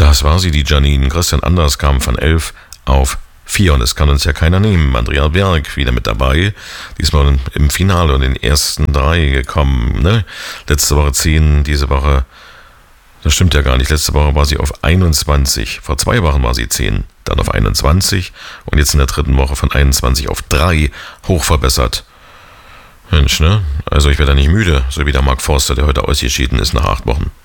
Das war sie, die Janine. Christian Anders kam von 11 auf 4 und es kann uns ja keiner nehmen. Andrea Berg wieder mit dabei, diesmal im Finale und in den ersten 3 gekommen. Ne? Letzte Woche 10, diese Woche, das stimmt ja gar nicht, letzte Woche war sie auf 21, vor 2 Wochen war sie 10, dann auf 21 und jetzt in der 3. Woche von 21 auf 3 hochverbessert. Mensch, ne? Also ich werde da nicht müde, so wie der Mark Forster, der heute ausgeschieden ist nach 8 Wochen.